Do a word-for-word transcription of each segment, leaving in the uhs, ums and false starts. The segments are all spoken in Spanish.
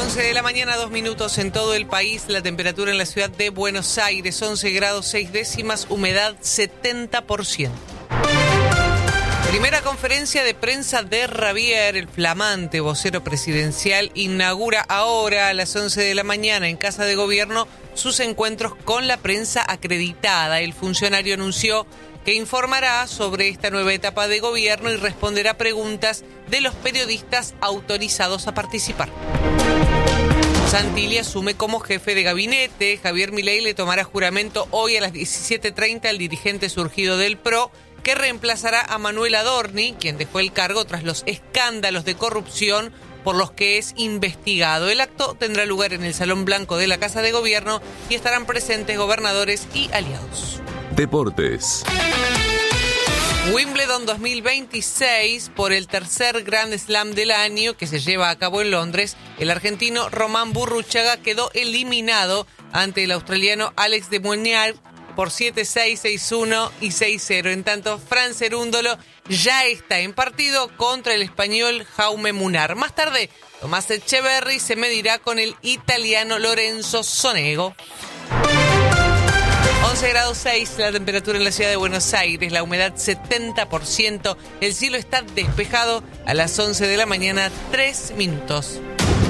once de la mañana, dos minutos en todo el país. La temperatura en la ciudad de Buenos Aires, once grados seis décimas, humedad setenta por ciento. Primera conferencia de prensa de Rabier, el flamante vocero presidencial, inaugura ahora a las once de la mañana en Casa de Gobierno sus encuentros con la prensa acreditada. El funcionario anunció que informará sobre esta nueva etapa de gobierno y responderá preguntas de los periodistas autorizados a participar. Santilli asume como jefe de gabinete. Javier Milei le tomará juramento hoy a las diecisiete treinta al dirigente surgido del P R O, que reemplazará a Manuel Adorni, quien dejó el cargo tras los escándalos de corrupción por los que es investigado. El acto tendrá lugar en el Salón Blanco de la Casa de Gobierno y estarán presentes gobernadores y aliados. Deportes. Wimbledon dos mil veintiséis, por el tercer Grand Slam del año que se lleva a cabo en Londres, el argentino Román Burruchaga quedó eliminado ante el australiano Alex de Munier por siete seis, seis uno y seis cero. En tanto, Fran Cerúndolo ya está en partido contra el español Jaume Munar. Más tarde, Tomás Echeverry se medirá con el italiano Lorenzo Sonego. once grados seis la temperatura en la ciudad de Buenos Aires, la humedad setenta por ciento, el cielo está despejado a las once de la mañana, tres minutos.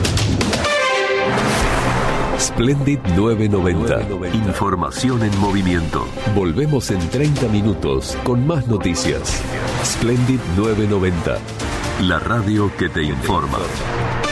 Splendid nueve noventa. Información en movimiento. Volvemos en treinta minutos con más noticias. Splendid nueve noventa. La radio que te informa.